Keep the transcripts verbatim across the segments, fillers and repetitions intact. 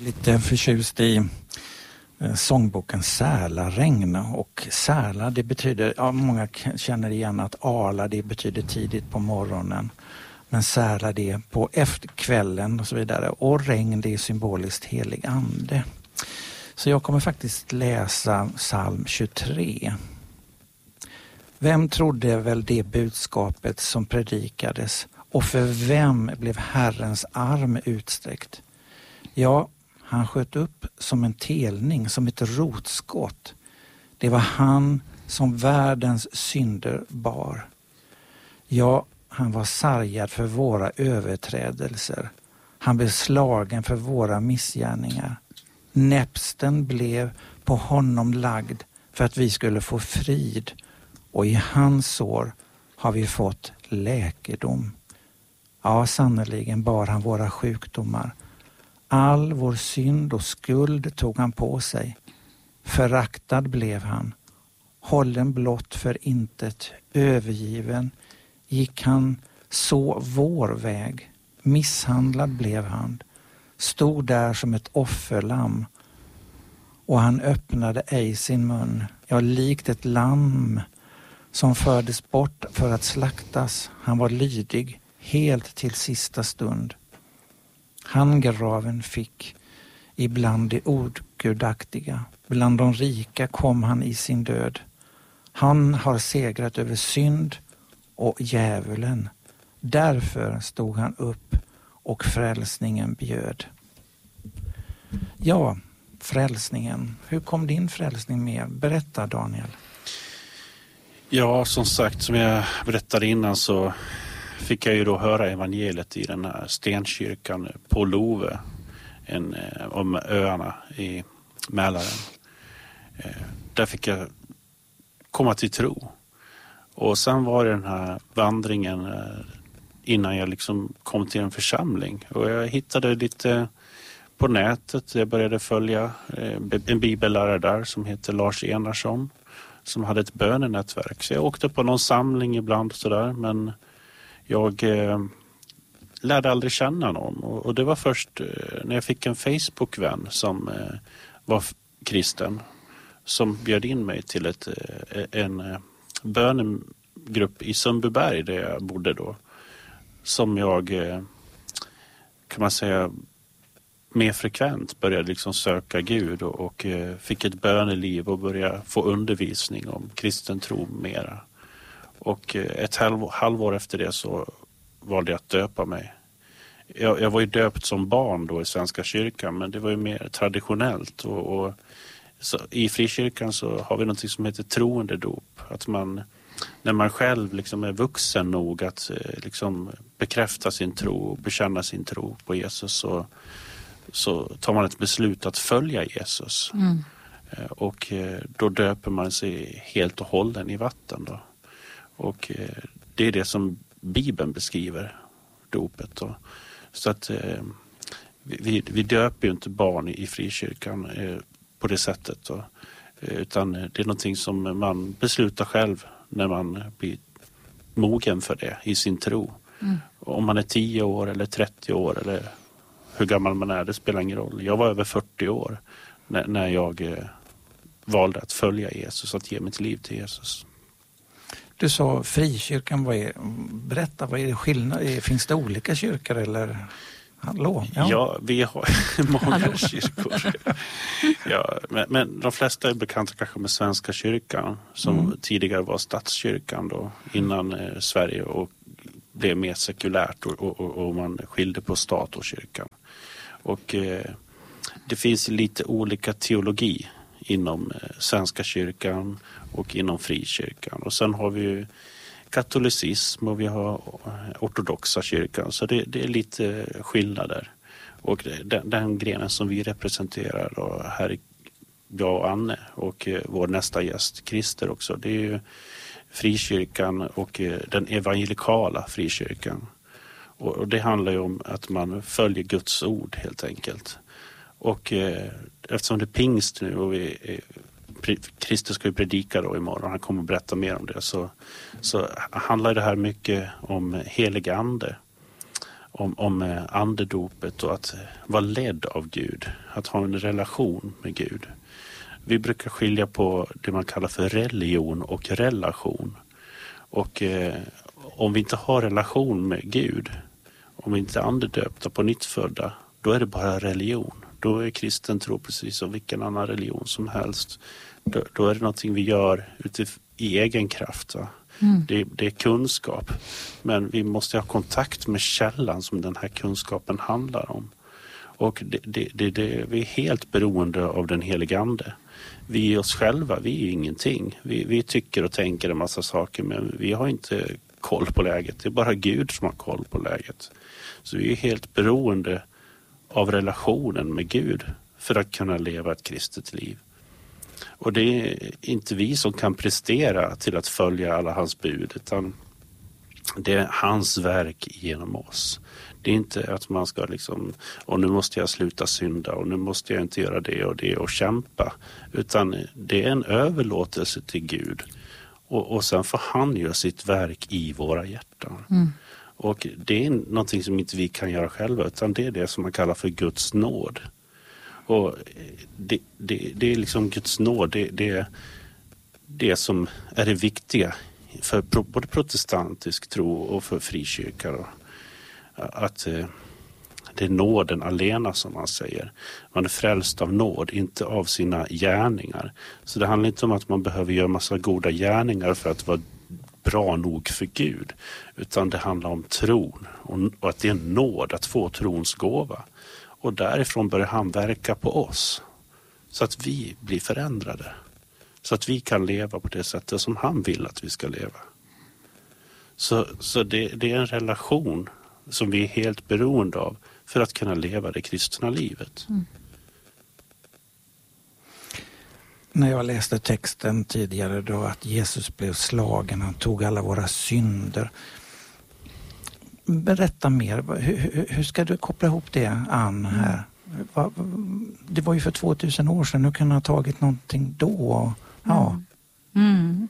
lite förtjust i sångboken Sälaregn, och Säla, det betyder, ja, många känner igen att ala, det betyder tidigt på morgonen, men Säla det på efterkvällen och så vidare, och regn det är symboliskt helig ande. Så jag kommer faktiskt läsa psalm tjugotre. Vem trodde väl det budskapet som predikades, och för vem blev Herrens arm utsträckt? Ja, han sköt upp som en telning, som ett rotskott. Det var han som världens synder bar. Ja, han var sargad för våra överträdelser. Han blev slagen för våra missgärningar. Näpsten blev på honom lagd för att vi skulle få frid, och i hans sår har vi fått läkedom. Ja, sannoliken bar han våra sjukdomar. All vår synd och skuld tog han på sig. Föraktad blev han, hållen blott för intet, övergiven gick han så vår väg. Misshandlad blev han, stod där som ett offerlamm, och han öppnade ej sin mun. Ja, likt ett lamm som fördes bort för att slaktas. Han var lydig helt till sista stund. Han graven fick ibland de ogudaktiga. Bland de rika kom han i sin död. Han har segrat över synd och djävulen. Därför stod han upp och frälsningen bjöd. Ja, frälsningen. Hur kom din frälsning med? Berätta, Daniel. Ja, som sagt, som jag berättade innan så fick jag ju då höra evangeliet i den här stenkyrkan på Love, en, om öarna i Mälaren. Där fick jag komma till tro. Och sen var det den här vandringen innan jag liksom kom till en församling. Och jag hittade lite på nätet. Jag började följa en bibellärare där som heter Lars Enarsson, som hade ett bönenätverk. Så jag åkte på någon samling ibland sådär, men jag eh, lärde aldrig känna någon. Och, och det var först eh, när jag fick en Facebook-vän som eh, var f- kristen, som bjöd in mig till ett, eh, en eh, bönegrupp i Sundbyberg där jag bodde då. Som jag, eh, kan man säga, mer frekvent började liksom söka Gud och, och eh, fick ett böneliv och började få undervisning om kristen tro mera. Och eh, ett halv, halvår efter det så valde jag att döpa mig. Jag, jag var ju döpt som barn då i Svenska kyrkan, men det var ju mer traditionellt. Och, och så, i frikyrkan så har vi något som heter troendedop. Att man, när man själv liksom är vuxen nog att eh, liksom bekräfta sin tro och bekänna sin tro på Jesus, så så tar man ett beslut att följa Jesus. Mm. Och då döper man sig helt och hållen i vatten då. Och det är det som Bibeln beskriver, dopet då. Så att vi, vi döper ju inte barn i frikyrkan på det sättet då. Utan det är någonting som man beslutar själv när man blir mogen för det i sin tro. Mm. Om man är tio år eller trettio år eller hur gammal man är, det spelar ingen roll. Jag var över fyrtio år när, när jag eh, valde att följa Jesus, att ge mitt liv till Jesus. Du sa frikyrkan, vad är, berätta, vad är det skillnad? Finns det olika kyrkor eller? Hallå? Ja, ja vi har många kyrkor. Ja, men, men de flesta är bekanta kanske med Svenska kyrkan, som mm. tidigare var statskyrkan då, innan eh, Sverige och blev mer sekulärt och, och, och man skilde på stat och kyrkan. Och eh, det finns lite olika teologi inom eh, Svenska kyrkan och inom frikyrkan. Och sen har vi ju katolicism och vi har ortodoxa kyrkan. Så det, det är lite skillnader. Och den, den grenen som vi representerar då, här är jag och Anne och eh, vår nästa gäst Christer också. Det är ju frikyrkan och eh, den evangelikala frikyrkan. Och, och det handlar ju om att man följer Guds ord helt enkelt. Och eh, eftersom det är pingst nu och vi eh, Kristus ska ju predika då imorgon, han kommer att berätta mer om det, så, så handlar det här mycket om helig ande. om, om andedopet och att vara ledd av Gud. Att ha en relation med Gud. Vi brukar skilja på det man kallar för religion och relation. Och eh, om vi inte har relation med Gud, om vi inte är andedöpta på nyttfödda, då är det bara religion. Då är kristen tro precis som vilken annan religion som helst. Då, då är det någonting vi gör utifrån i egen kraft. Va? Mm. Det, det är kunskap. Men vi måste ha kontakt med källan som den här kunskapen handlar om. Och det, det, det, det, vi är helt beroende av den helige ande. Vi är oss själva, vi är ingenting. Vi, vi tycker och tänker en massa saker, men vi har inte koll på läget. Det är bara Gud som har koll på läget. Så vi är helt beroende av relationen med Gud för att kunna leva ett kristet liv. Och det är inte vi som kan prestera till att följa alla hans bud, utan det är hans verk genom oss. Det är inte att man ska liksom, och nu måste jag sluta synda och nu måste jag inte göra det och det och kämpa. Utan det är en överlåtelse till Gud. Och, och sen får han göra sitt verk i våra hjärtan. Mm. Och det är någonting som inte vi kan göra själva, utan det är det som man kallar för Guds nåd. Och det, det, det är liksom Guds nåd, det, det är det som är det viktiga för både protestantisk tro och för frikyrka. Att eh, det är nåden alena som man säger. Man är frälst av nåd, inte av sina gärningar. Så det handlar inte om att man behöver göra massa goda gärningar för att vara bra nog för Gud. Utan det handlar om tron och, och att det är en nåd att få trons gåva. Och därifrån börjar han verka på oss. Så att vi blir förändrade. Så att vi kan leva på det sättet som han vill att vi ska leva. Så, så det, det är en relation som vi är helt beroende av för att kunna leva det kristna livet. Mm. När jag läste texten tidigare då att Jesus blev slagen, han tog alla våra synder. Berätta mer, hur, hur ska du koppla ihop det, Ann, här? Mm. Det var ju för tvåtusen år sedan, nu kan han ha tagit någonting då. Ja. Mm. Mm.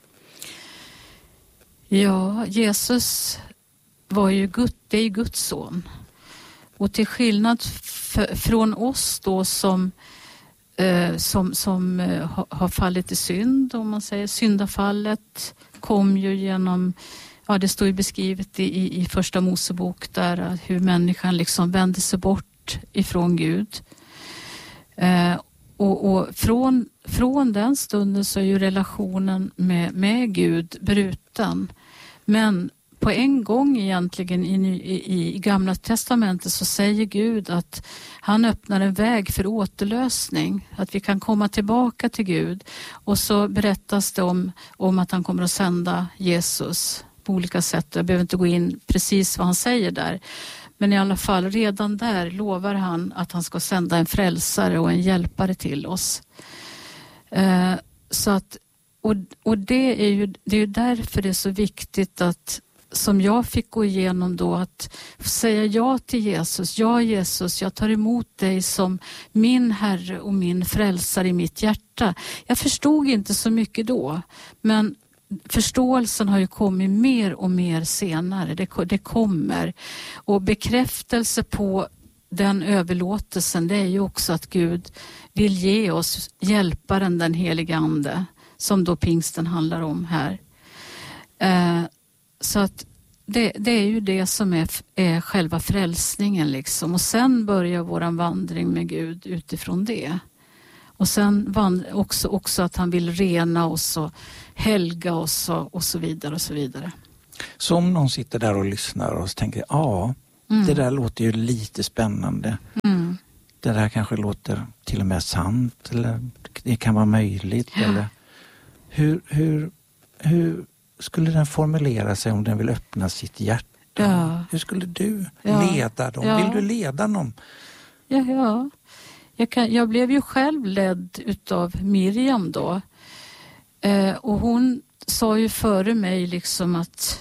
Ja, Jesus var ju Gud, det är Guds son. Och till skillnad f- från oss då som, eh, som, som eh, har fallit i synd, om man säger syndafallet kom ju genom, ja det står ju beskrivet i, i första Mosebok där hur människan liksom vände sig bort ifrån Gud. Eh, och och från, från den stunden så är ju relationen med, med Gud bruten. Men på en gång egentligen i, i, i Gamla testamentet så säger Gud att han öppnar en väg för återlösning. Att vi kan komma tillbaka till Gud. Och så berättas det om, om att han kommer att sända Jesus på olika sätt. Jag behöver inte gå in precis vad han säger där. Men i alla fall redan där lovar han att han ska sända en frälsare och en hjälpare till oss. Eh, så att, och, och det är ju det är ju därför det är så viktigt att som jag fick gå igenom då att säga ja till Jesus. Ja Jesus, jag tar emot dig som min Herre och min frälsare i mitt hjärta. Jag förstod inte så mycket då, men förståelsen har ju kommit mer och mer senare. Det, det kommer. Och bekräftelse på den överlåtelsen, det är ju också att Gud vill ge oss hjälparen, den heliga ande, som då pingsten handlar om här. Eh, Så att det, det är ju det som är, är själva frälsningen liksom. Och sen börjar våran vandring med Gud utifrån det. Och sen vand, också, också att han vill rena oss och helga oss och, och så vidare och så vidare. Så om någon sitter där och lyssnar och tänker, ja, mm. det där låter ju lite spännande. Mm. Det där kanske låter till och med sant eller det kan vara möjligt. Ja. Eller hur, hur, hur skulle den formulera sig om den vill öppna sitt hjärta? Ja. Hur skulle du ja. leda dem? Ja. Vill du leda någon? Ja, ja. Jag, kan, jag blev ju själv ledd utav Miriam då. Eh, och hon sa ju före mig liksom att,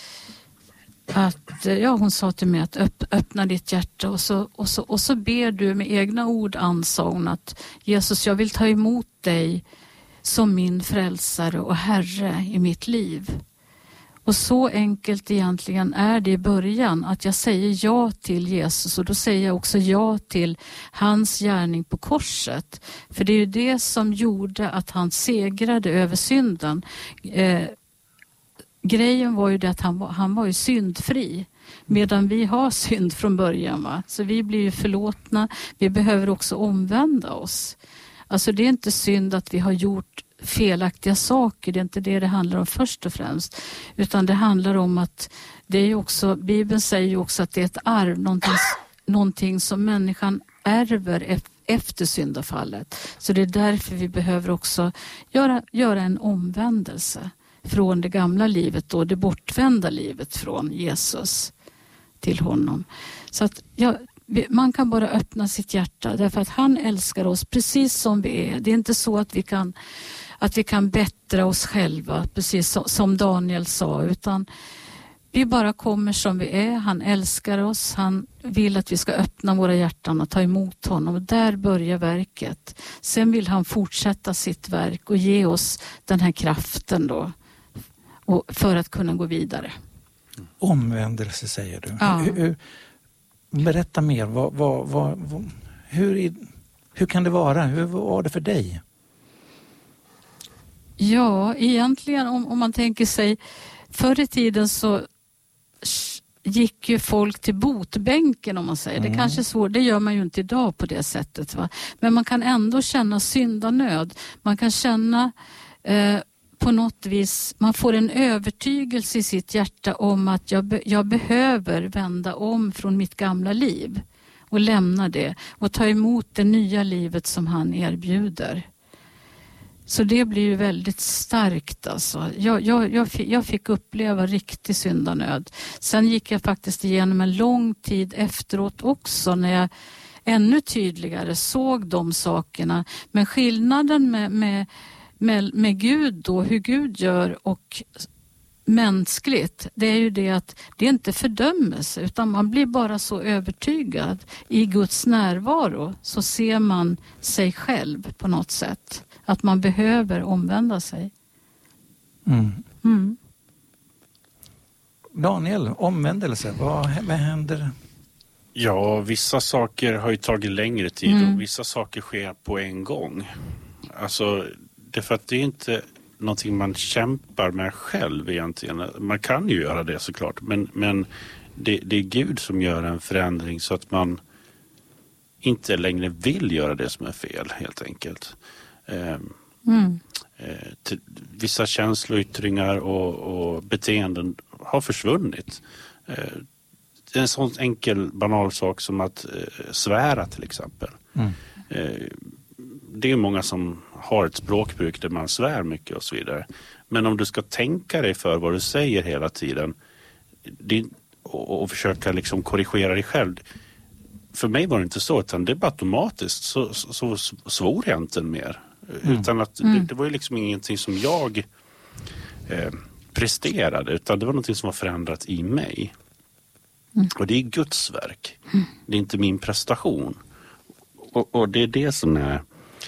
att ja, hon sa till mig att öpp, öppna ditt hjärta och så, och, så, och så ber du med egna ord, ansade hon, att Jesus, jag vill ta emot dig som min frälsare och Herre i mitt liv. Och så enkelt egentligen är det i början, att jag säger ja till Jesus, och då säger jag också ja till hans gärning på korset. För det är ju det som gjorde att han segrade över synden. Eh, grejen var ju det att han var, han var ju syndfri. Medan vi har synd från början. Va? Så vi blir ju förlåtna. Vi behöver också omvända oss. Alltså det är inte synd att vi har gjort felaktiga saker. Det är inte det det handlar om först och främst. Utan det handlar om att det är ju också, Bibeln säger ju också att det är ett arv. Någonting, någonting som människan ärver efter syndafallet. Så det är därför vi behöver också göra, göra en omvändelse från det gamla livet och det bortvända livet från Jesus till honom. Så att ja, man kan bara öppna sitt hjärta därför att han älskar oss precis som vi är. Det är inte så att vi kan, att vi kan bättra oss själva, precis som, som Daniel sa, utan vi bara kommer som vi är. Han älskar oss. Han vill att vi ska öppna våra hjärtan och ta emot honom. Och där börjar verket. Sen vill han fortsätta sitt verk och ge oss den här kraften då, och för att kunna gå vidare. Omvändelse säger du. Ja. Hur, hur, berätta mer. Vad, vad, vad, vad, hur, hur kan det vara? Hur var det för dig? Ja, egentligen om, om man tänker sig, förr i tiden så gick ju folk till botbänken, om man säger. Mm. Det kanske är svårt, det gör man ju inte idag på det sättet. Va? Men man kan ändå känna syndanöd. Man kan känna eh, på något vis, man får en övertygelse i sitt hjärta om att jag, be, jag behöver vända om från mitt gamla liv och lämna det och ta emot det nya livet som han erbjuder. Så det blir ju väldigt starkt alltså. Jag, jag, jag, fick, jag fick uppleva riktig syndanöd. Sen gick jag faktiskt igenom en lång tid efteråt också när jag ännu tydligare såg de sakerna. Men skillnaden med, med, med, med Gud då, hur Gud gör och mänskligt, det är ju det att det är inte fördömelse utan man blir bara så övertygad i Guds närvaro, så ser man sig själv på något sätt. Att man behöver omvända sig. Mm. Mm. Daniel, omvändelse, vad, vad händer? Ja, vissa saker har ju tagit längre tid Mm. och vissa saker sker på en gång. Alltså, det är för att det är inte någonting man kämpar med själv egentligen. Man kan ju göra det såklart, men, men det, det är Gud som gör en förändring så att man inte längre vill göra det som är fel, helt enkelt. Mm. Till, vissa känsloyttringar och, och beteenden har försvunnit. Det är en sån enkel banal sak som att svära till exempel. Mm. Det är många som har ett språkbruk där man svär mycket och så vidare. Men om du ska tänka dig för vad du säger hela tiden det, och, och försöka liksom korrigera dig själv. För mig var det inte så, utan det var automatiskt så, så, så svor jag inte mer. Mm. Utan att det, det var ju liksom ingenting som jag eh, presterade, utan det var någonting som var förändrat i mig. Mm. Och det är Guds verk. Mm. Det är inte min prestation. Och, och det är det som är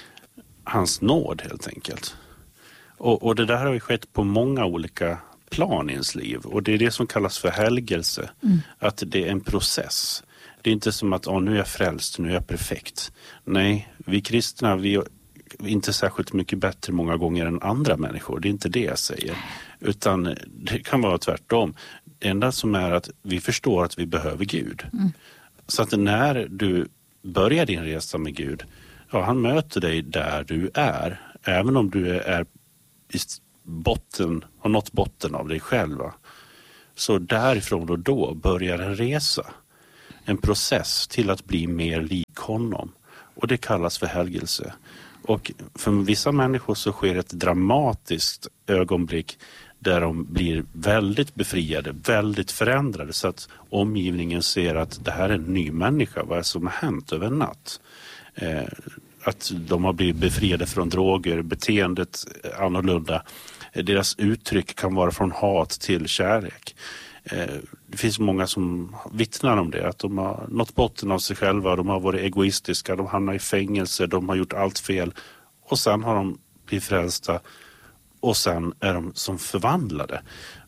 hans nåd, helt enkelt. Och, och det där har ju skett på många olika plan i ens liv. Och det är det som kallas för helgelse. Mm. Att det är en process. Det är inte som att oh, nu är jag frälst, nu är jag perfekt. Nej, vi kristna, vi är inte särskilt mycket bättre många gånger än andra människor. Det är inte det jag säger. Utan det kan vara tvärtom. Det enda som är att vi förstår att vi behöver Gud. Mm. Så att när du börjar din resa med Gud, ja, han möter dig där du är. Även om du är i botten, har nått botten av dig själva. Så därifrån och då börjar en resa. En process till att bli mer lik honom. Och det kallas för helgelse. Och för vissa människor så sker ett dramatiskt ögonblick där de blir väldigt befriade, väldigt förändrade. Så att omgivningen ser att det här är en ny människa. Vad är det som har hänt över en natt? Eh, att de har blivit befriade från droger, beteendet annorlunda. Deras uttryck kan vara från hat till kärlek. Det finns många som vittnar om det, att de har nått botten av sig själva, de har varit egoistiska, de hamnar i fängelse, de har gjort allt fel och sen har de blivit frälsta och sen är de som förvandlade.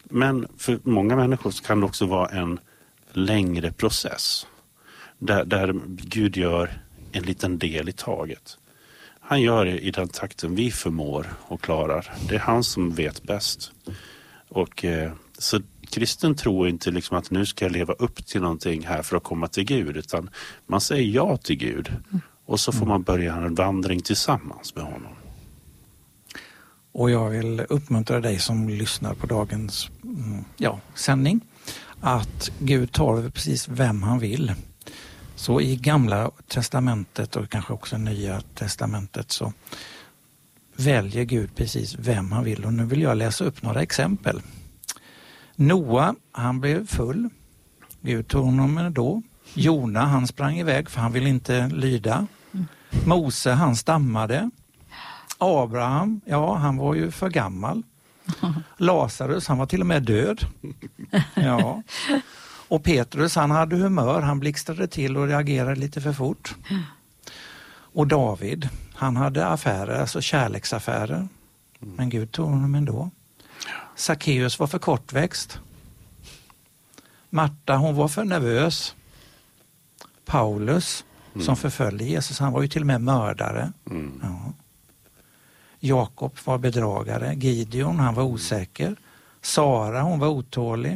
Men för många människor så kan det också vara en längre process. Där, där Gud gör en liten del i taget. Han gör det i den takten vi förmår och klarar. Det är han som vet bäst. Och eh, så kristen tror inte liksom att nu ska jag leva upp till någonting här för att komma till Gud. Utan man säger ja till Gud. Och så får man börja en vandring tillsammans med honom. Och jag vill uppmuntra dig som lyssnar på dagens ja, sändning att Gud tar precis vem han vill. Så i gamla testamentet och kanske också nya testamentet så väljer Gud precis vem han vill. Och nu vill jag läsa upp några exempel. Noa, han blev full. Gud tog honom då. Jona, han sprang iväg för han ville inte lyda. Mose, han stammade. Abraham, ja han var ju för gammal. Lazarus, han var till och med död. Ja. Och Petrus, han hade humör, han blixtrade till och reagerade lite för fort. Och David, han hade affärer, alltså kärleksaffärer. Men Gud tog honom ändå. Sackeus var för kortväxt. Marta, hon var för nervös. Paulus, mm. som förföljde Jesus, han var ju till och med mördare. Mm. Ja. Jakob var bedragare. Gideon, han var osäker. Sara, hon var otålig.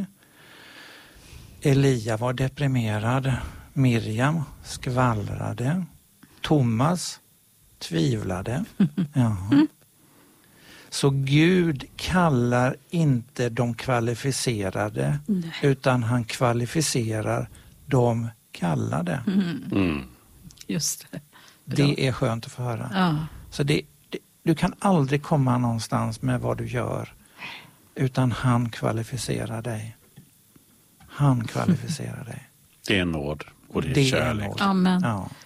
Elia var deprimerad. Miriam skvallrade. Thomas tvivlade. Ja. Så Gud kallar inte de kvalificerade. Nej. Utan han kvalificerar de kallade. Mm. Mm. Just det. Det är skönt att få höra. Ja. Så det, det, du kan aldrig komma någonstans med vad du gör. Utan han kvalificerar dig. Han kvalificerar dig. Det är nåd och det är det kärlek. Är nåd. Amen. Ja.